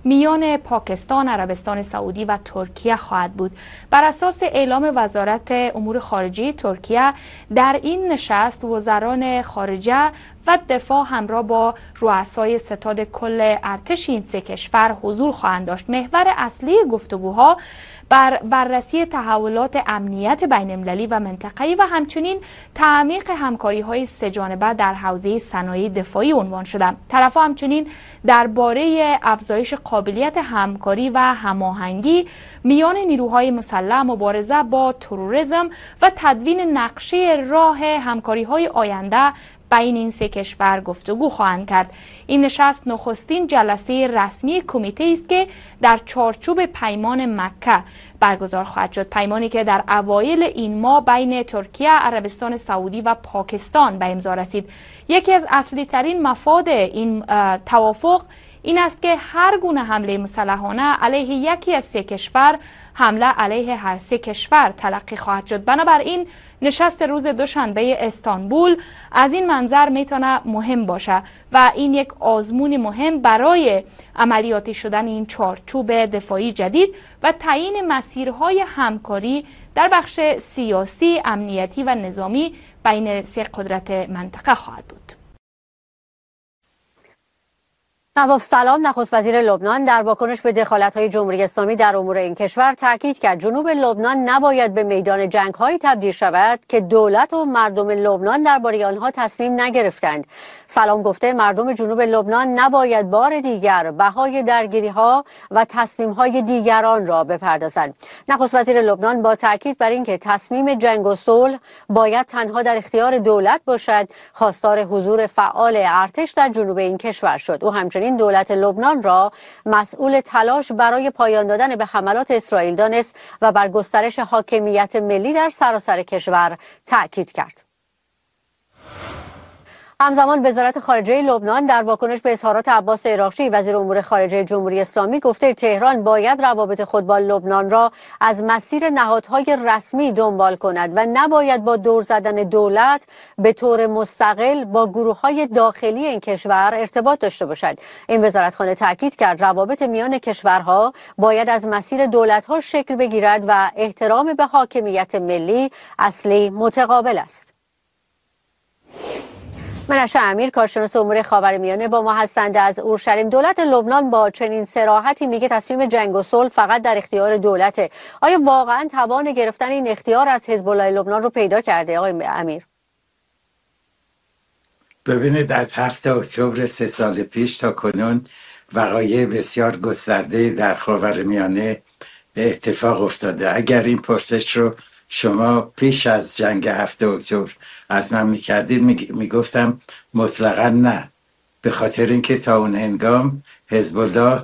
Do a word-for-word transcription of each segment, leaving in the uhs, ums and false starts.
میان پاکستان، عربستان سعودی و ترکیه خواهد بود. بر اساس اعلام وزارت امور خارجه ترکیه، در این نشست وزران خارجه و دفاع همراه با رؤسای ستاد کل ارتش این سه کشور حضور خواهند داشت. محور اصلی گفتگوها بر بررسی تحولات امنیت بین‌المللی و منطقه‌ای و همچنین تعمیق همکاری‌های سه‌جانبه در حوزه صنایع دفاعی عنوان شده. طرف‌ها همچنین درباره افزایش قابلیت همکاری و هماهنگی میان نیروهای مسلح، مبارزه با تروریسم و تدوین نقشه راه همکاری‌های آینده بین این سه کشور گفتگو خواهند کرد. این نشست نخستین جلسه رسمی کمیته است که در چارچوب پیمان مکه برگزار خواهد شد. پیمانی که در اوایل این ماه بین ترکیه، عربستان سعودی و پاکستان به امضا رسید. یکی از اصلی ترین مفاد این توافق این است که هر گونه حمله مسلحانه علیه یکی از سه کشور حمله علیه هر سه کشور تلقی خواهد شد. بنابراین نشست روز دوشنبه استانبول از این منظر میتونه مهم باشه و این یک آزمون مهم برای عملیاتی شدن این چارچوب دفاعی جدید و تعیین مسیرهای همکاری در بخش سیاسی، امنیتی و نظامی بین سه قدرت منطقه خواهد بود. نواف سلام، نخست وزیر لبنان در واکنش به دخالت‌های جمهوری اسلامی در امور این کشور تاکید کرد جنوب لبنان نباید به میدان جنگ‌هایی تبدیل شود که دولت و مردم لبنان درباره آنها تصمیم نگرفتند. سلام گفته مردم جنوب لبنان نباید بار دیگر بهای درگیری‌ها و تصمیم‌های دیگران را بپردازند. نخست وزیر لبنان با تاکید بر اینکه تصمیم جنگ و صلح باید تنها در اختیار دولت باشد، خواستار حضور فعال ارتش در جنوب این کشور شد. او همچنین دولت لبنان را مسئول تلاش برای پایان دادن به حملات اسرائیل دانست و بر گسترش حاکمیت ملی در سراسر کشور تاکید کرد. همزمان وزارت خارجه لبنان در واکنش به اظهارات عباس عراقچی وزیر امور خارجه جمهوری اسلامی گفته تهران باید روابط خود با لبنان را از مسیر نهادهای رسمی دنبال کند و نباید با دور زدن دولت به طور مستقل با گروه‌های داخلی این کشور ارتباط داشته باشد. این وزارتخانه تاکید کرد روابط میان کشورها باید از مسیر دولت‌ها شکل بگیرد و احترام به حاکمیت ملی اصلی متقابل است. منشه امیر، کارشناس امور خاورمیانه با ما هستند از اورشلیم. دولت لبنان با چنین صراحتی میگه تصمیم جنگ و صلح فقط در اختیار دولته. آیا واقعا توان گرفتن این اختیار از حزب الله لبنان رو پیدا کرده آقای امیر؟ ببینید، از هفته اکتبر سه سال پیش تا کنون وقایع بسیار گسترده در خاورمیانه اتفاق افتاده. اگر این پرسش رو شما پیش از جنگ هفته اکتبر از من میکردید میگفتم مطلقا نه، به خاطر اینکه تا اون هنگام حزب الله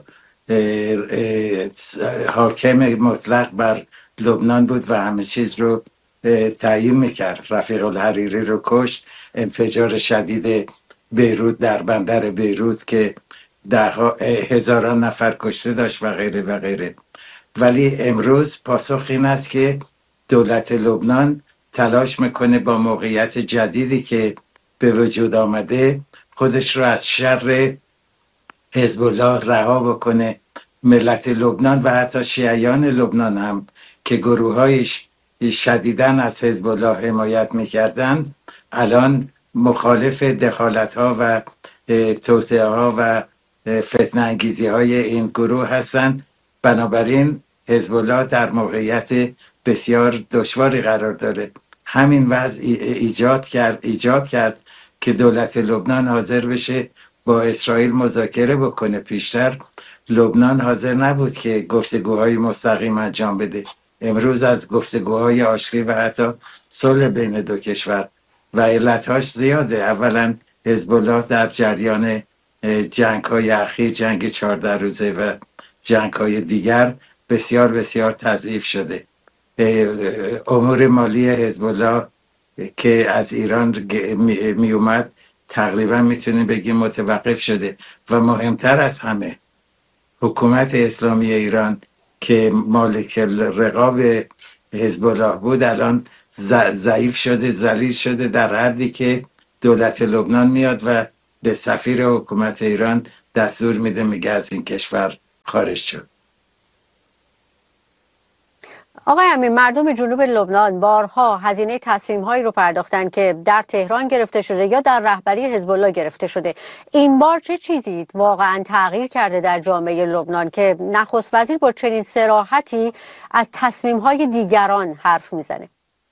حاکم مطلق بر لبنان بود و همه چیز رو تعیین میکرد. رفیق الحریری رو کشت، انفجار شدید بیروت در بندر بیروت که ده هزاران نفر کشته داشت و غیره و غیره. ولی امروز پاسخ این است که دولت لبنان تلاش میکنه با موقعیت جدیدی که به وجود آمده خودش رو از شر حزب الله رها بکنه. ملت لبنان و حتی شیعیان لبنان هم که گروه‌هایش شدیداً از حزب الله حمایت میکردن الان مخالف دخالت‌ها و توطئه‌ها و فتنه انگیزی‌های این گروه هستن. بنابراین حزب الله در موقعیت بسیار دشواری قرار داره. همین وضع ایجاد کرد ایجاب کرد که دولت لبنان حاضر بشه با اسرائیل مذاکره بکنه. پیشتر لبنان حاضر نبود که گفتگوهای مستقیم انجام بده. امروز از گفتگوهای آشتی و حتی صلح بین دو کشور و علتهاش زیاده. اولا حزب الله در جریان جنگ‌های اخیر، جنگ چهارده روزه و جنگ‌های دیگر بسیار بسیار تضعیف شده. امور مالی حزب الله که از ایران می اومد تقریبا میتونیم بگیم متوقف شده و مهمتر از همه حکومت اسلامی ایران که مالک رقاب حزب الله بود الان ضعیف شده، ذلیل شده، در حدی که دولت لبنان میاد و به سفیر حکومت ایران دستور میده، میگه از این کشور خارج شد. آقای امیر، مردم جنوب لبنان بارها هزینه تصمیم‌هایی رو پرداختن که در تهران گرفته شده یا در رهبری حزب الله گرفته شده. این بار چه چیزی واقعا تغییر کرده در جامعه لبنان که نخست وزیر با چنین صراحتی از تصمیم‌های دیگران حرف میزنه؟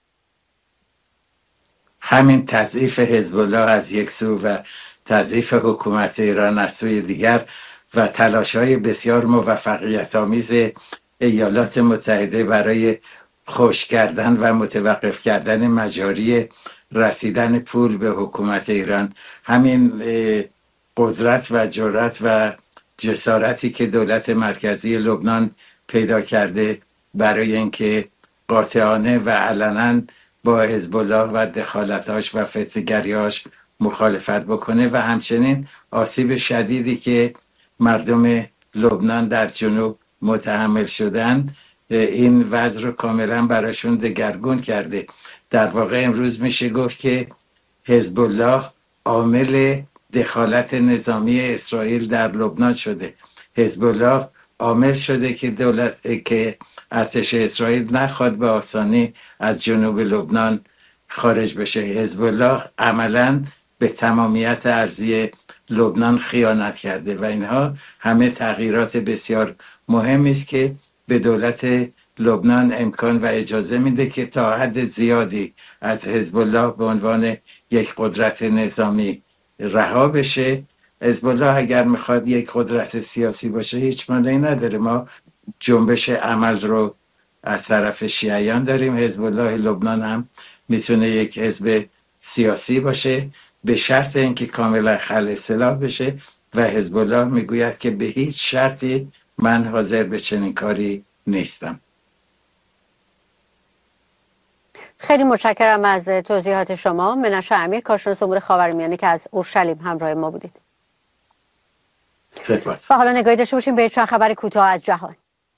همین تضعیف حزب الله از یک سو و تضعیف حکومت ایران از سوی دیگر و تلاش‌های بسیار موفقیت آمیز ایالات متحده برای خشک کردن و متوقف کردن مجاری رسیدن پول به حکومت ایران، همین قدرت و جرأت و جسارتی که دولت مرکزی لبنان پیدا کرده برای اینکه قاطعانه و علنا با حزب الله و دخالتاش و فتنه‌گری‌هاش مخالفت بکنه و همچنین آسیب شدیدی که مردم لبنان در جنوب متحمل شدن این وضع رو کاملا براشون دگرگون کرده. در واقع امروز میشه گفت که حزب الله عامل دخالت نظامی اسرائیل در لبنان شده. حزب الله عامل شده که دولت که ارتش اسرائیل نخواد به آسانی از جنوب لبنان خارج بشه. حزب الله عملاً به تمامیت ارضی لبنان خیانت کرده و اینها همه تغییرات بسیار مهمی است که به دولت لبنان امکان و اجازه میده که تا حد زیادی از حزب الله به عنوان یک قدرت نظامی رها بشه. حزب الله اگر میخواد یک قدرت سیاسی باشه هیچ مانعی نداره. ما جنبش عمل رو از طرف شیعیان داریم. حزب الله لبنان هم میتونه یک حزب سیاسی باشه به شرط اینکه کاملا خلع سلاح بشه و حزب الله میگوید که به هیچ شرطی من حاضر به چنین کاری نیستم. خیلی متشکرم از توضیحات شما. منشه امیر، کارشناس امور خاورمیانه که از اورشلیم همراه ما بودید. سپاس. و حالا نگاهی داشته باشیم به چند خبر کوتاه از جهان.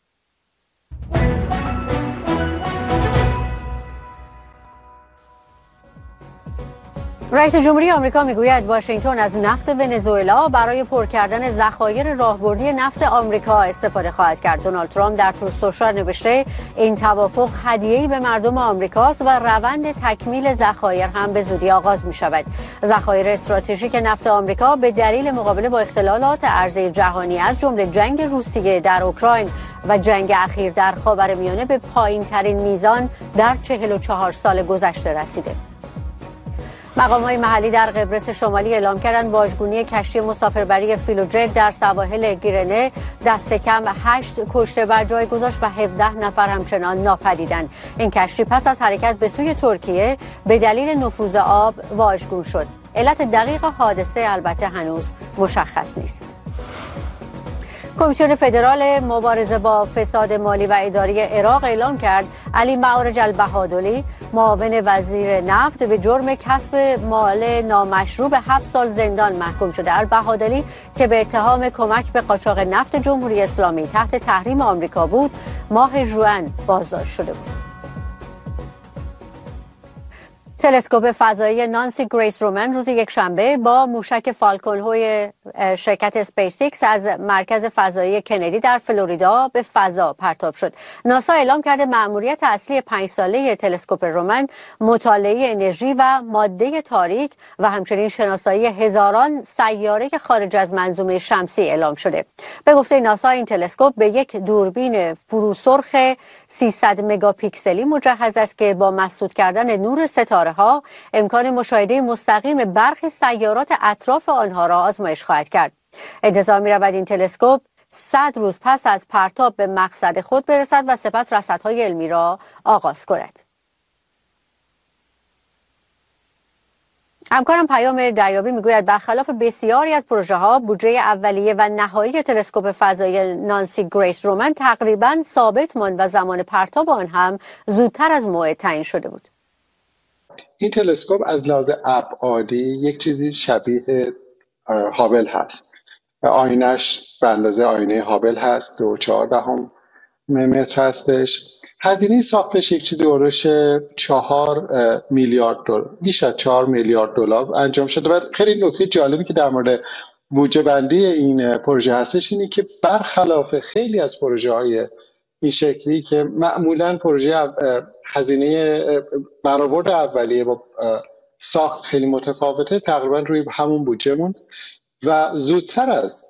رئیس جمهوری آمریکا میگوید واشنگتن از نفت ونزوئلا برای پر کردن ذخایر راهبردی نفت آمریکا استفاده خواهد کرد. دونالد ترامپ در تروث سوشال نوشته این توافق هدیه‌ای به مردم آمریکاست و روند تکمیل ذخایر هم به زودی آغاز می شود. ذخایر استراتژیک نفت آمریکا به دلیل مقابله با اختلالات عرضه جهانی از جمله جنگ روسیه در اوکراین و جنگ اخیر در خاورمیانه به پایین‌ترین میزان در چهل و چهار سال گذشته رسیده. مقام‌های محلی در قبرس شمالی اعلام کردند واژگونی کشتی مسافربری فیلوجت در سواحل گیرنه دست کم هشت کشته بر جای گذاشت و هفده نفر همچنان ناپدیدند. این کشتی پس از حرکت به سوی ترکیه به دلیل نفوذ آب واژگون شد. علت دقیق حادثه البته هنوز مشخص نیست. کمیسیون فدرال مبارزه با فساد مالی و اداری عراق اعلام کرد علی معارج البهادلی معاون وزیر نفت به جرم کسب مال نامشروع به هفت سال زندان محکوم شده. البهادلی که به اتهام کمک به قاچاق نفت جمهوری اسلامی تحت تحریم آمریکا بود ماه ژوئن بازداشت شده بود. تلسکوپ فضایی نانسی گریس رومن روز یکشنبه با موشک فالکون هوی شرکت اسپیس ایکس از مرکز فضایی کندی در فلوریدا به فضا پرتاب شد. ناسا اعلام کرده مأموریت اصلی پنج ساله تلسکوپ رومن مطالعه انرژی و ماده تاریک و همچنین شناسایی هزاران سیاره خارج از منظومه شمسی اعلام شده. به گفته ناسا این تلسکوپ به یک دوربین فروسرخ سیصد مگاپیکسلی مجهز است که با مسدود کردن نور ستاره ها امکان مشاهده مستقیم برخی سیارات اطراف آنها را آزمایش خواهد کرد. انتظار می رود این تلسکوپ صد روز پس از پرتاب به مقصد خود برسد و سپس رصدهای علمی را آغاز کند. همکارم پیام دریابی میگوید برخلاف بسیاری از پروژه ها بودجه اولیه و نهایی تلسکوپ فضایی نانسی گریس رومن تقریباً ثابت ماند و زمان پرتاب آن هم زودتر از موعد تعیین شده بود. این تلسکوپ از لحاظ ابعادی یک چیزی شبیه هابل هست. آینش به اندازه آینه هابل هست، دو چهار دهم متر هستش. هزینه ساختش یک چیزی اورش چهار میلیارد دلار، بیش از چهار میلیارد دلار انجام شده. و خیلی نکته جالبی که در مورد بودجه بندی این پروژه هستش اینه که برخلاف خیلی از پروژه های این شکلی که معمولا پروژه هزینه برآورد اولیه با ساخت خیلی متفاوته، تقریبا روی همون بودجه موند و زودتر از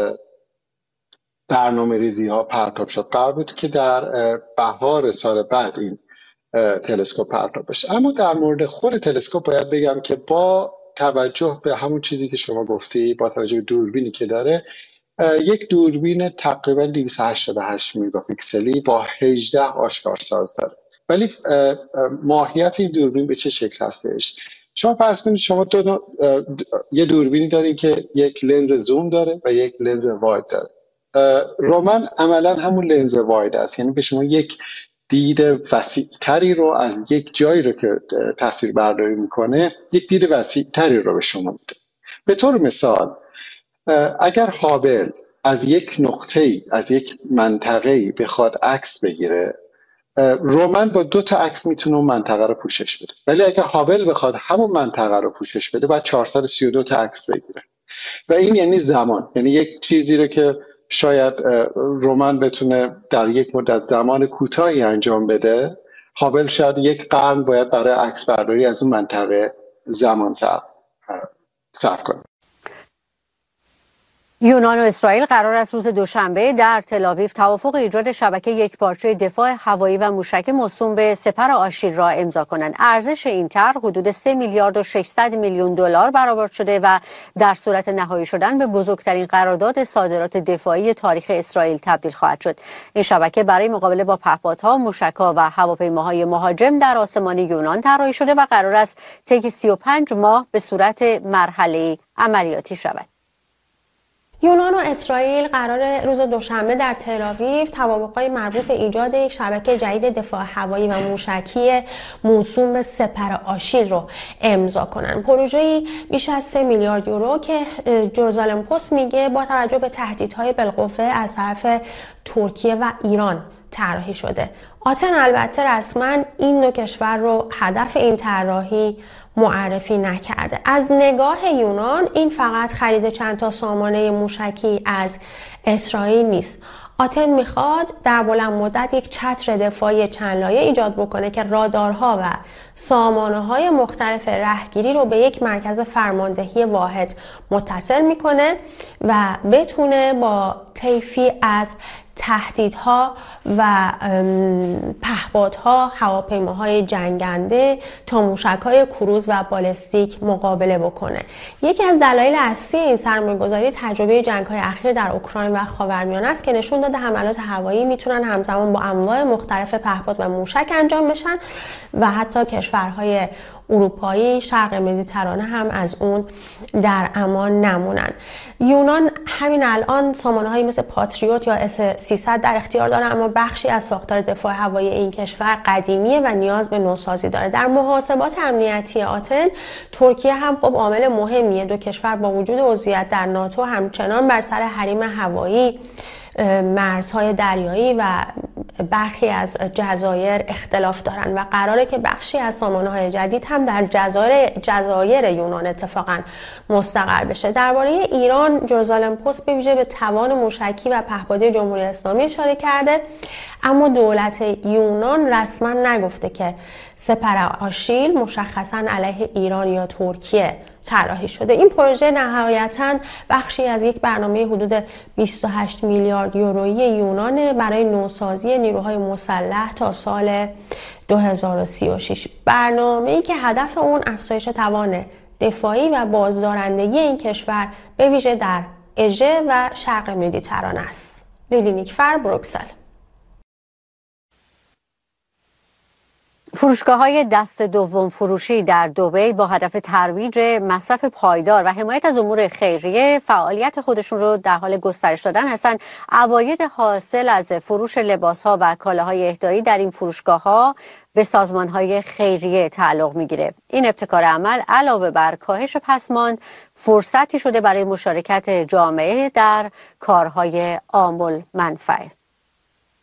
برنامه ریزی ها پرتاب شد. قرار بود که در بهار سال بعد این تلسکوپ پرتاب بشه. اما در مورد خود تلسکوپ باید بگم که با توجه به همون چیزی که شما گفتی، با توجه به دوربینی که داره، یک دوربین تقریبا دویست و هشتاد و هشت مگاپیکسلی با هجده آشکارساز داره. ولی ماهیت این دوربین به چه شکل هستش؟ شما فرض کنید شما دو دو یه دوربینی دارین که یک لنز زوم داره و یک لنز واید داره. رومن عملا همون لنز واید است، یعنی به شما یک دید وسیع‌تری رو از یک جایی رو که تصویر برداری میکنه، یک دید وسیع‌تری رو به شما میده. به طور مثال اگر هابل از یک نقطه‌ای، از یک منطقه‌ای بخواد عکس بگیره، رومن با دو تا عکس میتونه اون منطقه رو پوشش بده. ولی اگر هابل بخواد همون منطقه رو پوشش بده، باید چهارصد و سی و دو تا عکس بگیره و این یعنی زمان، یعنی یک چیزی رو که شاید رومن بتونه در یک مدت زمان کوتاهی انجام بده، هابل شاید یک قرن باید برای عکس برداری از اون منطقه زمان صرف کنه. یونان و اسرائیل قرار است روز دوشنبه در تل‌آویو توافق ایجاد شبکه یکپارچه دفاع هوایی و موشکی موسوم به سپر آشیل را امضا کنند. ارزش این طرح حدود سه میلیارد و ششصد میلیون دلار برآورد شده و در صورت نهایی شدن به بزرگترین قرارداد صادرات دفاعی تاریخ اسرائیل تبدیل خواهد شد. این شبکه برای مقابله با پهپادها، موشک‌ها و هواپیماهای مهاجم در آسمان یونان طراحی شده و قرار است طی سی و پنج ماه به صورت مرحله عملیاتی شود. یونان و اسرائیل قرار روز دوشنبه در تل‌آویو توافق‌های مربوط به ایجاد یک شبکه جدید دفاع هوایی و موشکی موسوم به سپر آشیل رو امضا کنند. پروژه‌ای بیش از سه میلیارد یورو که جروزالم پست میگه با توجه به تهدیدهای بالقوه از طرف ترکیه و ایران طراحی شده. آتن البته رسما این دو کشور رو هدف این طراحی معرفی نکرده. از نگاه یونان این فقط خرید چند تا سامانه موشکی از اسرائیل نیست. آتن میخواد در بلند مدت یک چتر دفاعی چند لایه ایجاد بکنه که رادارها و سامانه‌های مختلف رهگیری رو به یک مرکز فرماندهی واحد متصل میکنه و بتونه با طیفی از تهدیدها و پهپادها، هواپیماهای جنگنده تا موشک‌های کروز و بالستیک مقابله بکنه. یکی از دلایل اصلی این سرمایه‌گذاری تجربه جنگ‌های اخیر در اوکراین و خاورمیانه است که نشون داده حملات هوایی میتونن همزمان با انواع مختلف پهپاد و موشک انجام بشن و حتی کشورهای اروپایی شرق مدیترانه هم از اون در امان نمونن. یونان همین الان سامانه‌هایی مثل پاتریوت یا اس سیصد در اختیار داره، اما بخشی از ساختار دفاع هوایی این کشور قدیمیه و نیاز به نوسازی داره. در محاسبات امنیتی آتن، ترکیه هم خب عامل مهمیه. دو کشور با وجود عضویت در ناتو همچنان بر سر حریم هوایی، مرزهای دریایی و برخی از جزایر اختلاف دارن و قراره که بخشی از سامانه‌های جدید هم در جزایر جزایر یونان اتفاقا مستقر بشه. درباره ایران، جروزالم پست به ویژه به توان موشکی و پهپادی جمهوری اسلامی اشاره کرده، اما دولت یونان رسما نگفته که سپر آشیل مشخصا علیه ایران یا ترکیه طراحی شده. این پروژه نهایتاً بخشی از یک برنامه حدود بیست و هشت میلیارد یورویی یونان برای نوسازی نیروهای مسلح تا سال دو هزار و سی و شش. برنامه‌ای که هدف اون افزایش توان دفاعی و بازدارندگی این کشور به ویژه در اژه و شرق مدیترانه است. لیلی نیکفر، بروکسل. فروشگاه‌های دست دوم فروشی در دبی با هدف ترویج مصرف پایدار و حمایت از امور خیریه فعالیت خودشون رو در حال گسترش دادن هستن. عواید حاصل از فروش لباس‌ها و کالاهای اهدایی در این فروشگاه‌ها به سازمان‌های خیریه تعلق می‌گیره. این ابتکار عمل علاوه بر کاهش پسماند، فرصتی شده برای مشارکت جامعه در کارهای عام‌المنفعه.